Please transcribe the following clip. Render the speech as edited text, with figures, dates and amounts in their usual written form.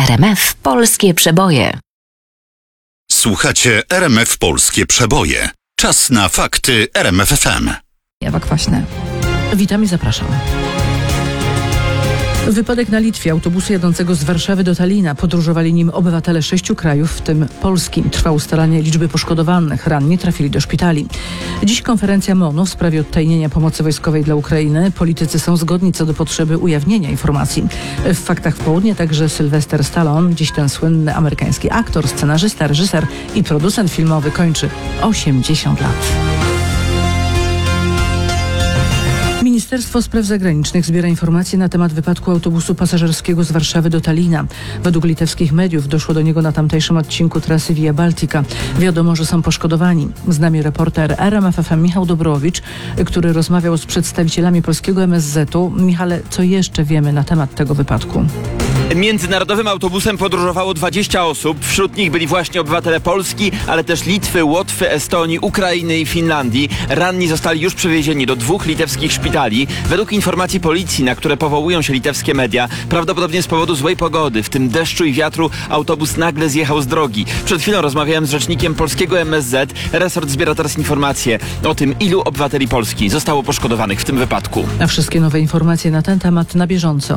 RMF Polskie Przeboje. Słuchacie RMF Polskie Przeboje. Czas na fakty RMF FM. Ewa Kwaśna. Witam i zapraszam. Wypadek na Litwie autobusu jadącego z Warszawy do Talina. Podróżowali nim obywatele 6 krajów, w tym Polski. Trwa ustalanie liczby poszkodowanych. Ranni trafili do szpitali. Dziś konferencja MONU w sprawie odtajnienia pomocy wojskowej dla Ukrainy. Politycy są zgodni co do potrzeby ujawnienia informacji. W faktach w południe także Sylvester Stallone. Dziś ten słynny amerykański aktor, scenarzysta, reżyser i producent filmowy kończy 80 lat. Ministerstwo Spraw Zagranicznych zbiera informacje na temat wypadku autobusu pasażerskiego z Warszawy do Talina. Według litewskich mediów doszło do niego na tamtejszym odcinku trasy Via Baltica. Wiadomo, że są poszkodowani. Z nami reporter RMF FM Michał Dobrowicz, który rozmawiał z przedstawicielami polskiego MSZ-u. Michale, co jeszcze wiemy na temat tego wypadku? Międzynarodowym autobusem podróżowało 20 osób. Wśród nich byli właśnie obywatele Polski, ale też Litwy, Łotwy, Estonii, Ukrainy i Finlandii. Ranni zostali już przewiezieni do 2 litewskich szpitali. Według informacji policji, na które powołują się litewskie media, prawdopodobnie z powodu złej pogody, w tym deszczu i wiatru, autobus nagle zjechał z drogi. Przed chwilą rozmawiałem z rzecznikiem polskiego MSZ. Resort zbiera teraz informacje o tym, ilu obywateli Polski zostało poszkodowanych w tym wypadku. A wszystkie nowe informacje na ten temat na bieżąco